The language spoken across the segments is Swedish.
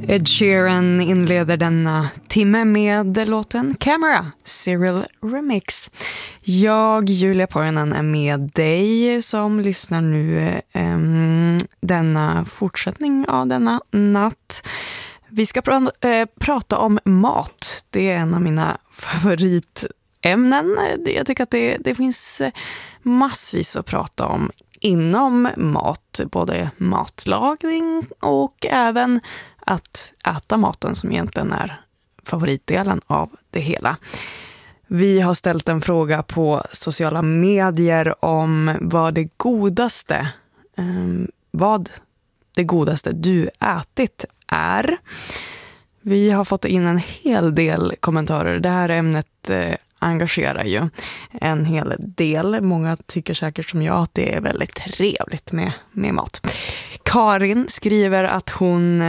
Ed Sheeran inleder denna timme med låten Camera, Cyril Remix. Jag, Julia Poiranen, är med dig som lyssnar nu denna fortsättning av denna natt. Vi ska prata om mat. Det är en av mina favoritämnen. Jag tycker att det finns massvis att prata om inom mat, både matlagning och även att äta maten som egentligen är favoritdelen av det hela. Vi har ställt en fråga på sociala medier om vad det godaste du ätit är. Vi har fått in en hel del kommentarer. Det här ämnet engagerar ju en hel del. Många tycker säkert som jag att det är väldigt trevligt med mat. Karin skriver att hon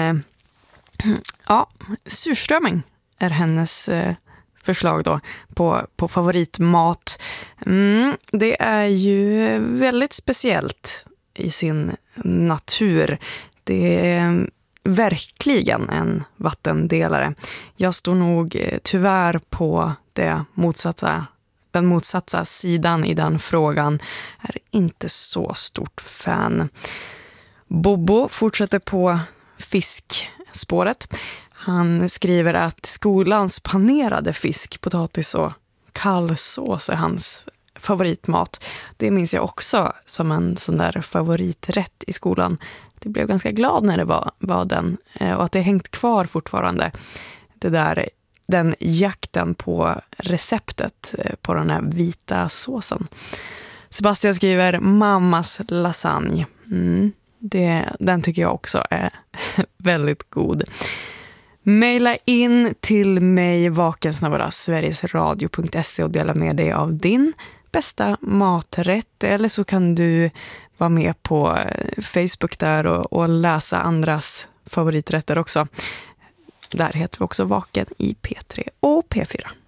surströmming är hennes förslag då på favoritmat. Det är ju väldigt speciellt i sin natur. Det är verkligen en vattendelare. Jag står nog tyvärr på den motsatta sidan i den frågan. Är inte så stort fan. Bobo fortsätter på fiskspåret. Han skriver att skolans panerade fisk, potatis och kallsås är hans favoritmat. Det minns jag också som en sån där favoriträtt i skolan. Jag blev ganska glad när det var den och att det hängt kvar fortfarande. Den jakten på receptet på den här vita såsen. Sebastian skriver mammas lasagne. Den tycker jag också är väldigt god. Maila in till mig vakensverigesradio.se och dela med dig av din bästa maträtt. Eller så kan du vara med på Facebook där och läsa andras favoriträtter också. Där heter vi också Vaken i P3 och P4.